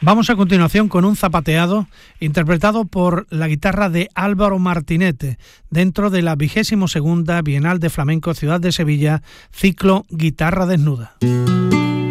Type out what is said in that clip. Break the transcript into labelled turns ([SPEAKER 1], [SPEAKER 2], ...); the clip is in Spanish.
[SPEAKER 1] Vamos a continuación con un zapateado interpretado por la guitarra de Álvaro Martinete dentro de la 22ª Bienal de Flamenco Ciudad de Sevilla, ciclo Guitarra Desnuda.